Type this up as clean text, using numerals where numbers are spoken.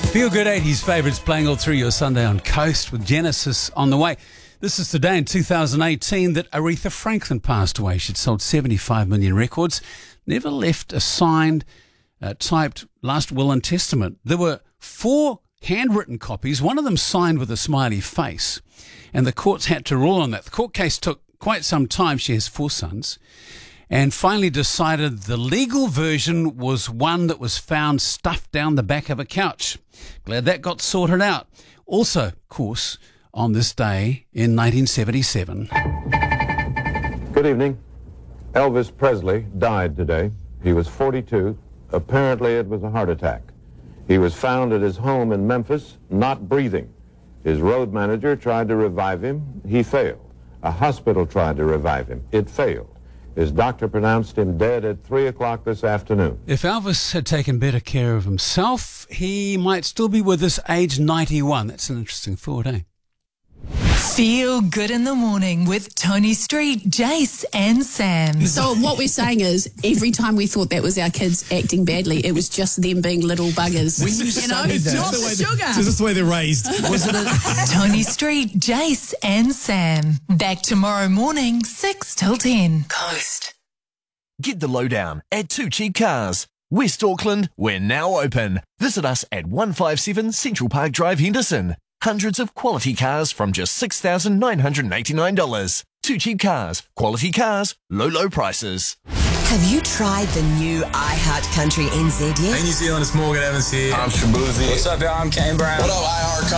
Feel Good 80s favourites playing all through your Sunday on Coast with Genesis on the way. This is the day in 2018 that Aretha Franklin passed away. She'd sold 75 million records, never left a signed, typed last will and testament. There were 4 handwritten copies, one of them signed with a smiley face, and the courts had to rule on that. The court case took quite some time. She has 4 sons. And finally decided the legal version was one that was found stuffed down the back of a couch. Glad that got sorted out. Also, of course, on this day in 1977. Good evening. Elvis Presley died today. He was 42. Apparently it was a heart attack. He was found at his home in Memphis, not breathing. His road manager tried to revive him. He failed. A hospital tried to revive him. It failed. His doctor pronounced him dead at 3 o'clock this afternoon. If Elvis had taken better care of himself, he might still be with us, age 91. That's an interesting thought, eh? Feel good in the morning with Tony Street, Jace and Sam. So what we're saying is, every time we thought that was our kids acting badly, it was just them being little buggers. When you know, that, not the sugar. So this is the way they're raised, wasn't it? Tony Street, Jace and Sam. Back tomorrow morning, 6 till 10. Coast. Get the lowdown at Two Cheap Cars. West Auckland, we're now open. Visit us at 157 Central Park Drive, Henderson. Hundreds of quality cars from just $6,989. Two Cheap Cars. Quality cars, low prices. Have you tried the new iHeart Country NZ yet? Hey New Zealand, it's Morgan Evans here. I'm Shabuzi. What's up, y'all? I'm Kane Brown. What up, iHeart Country?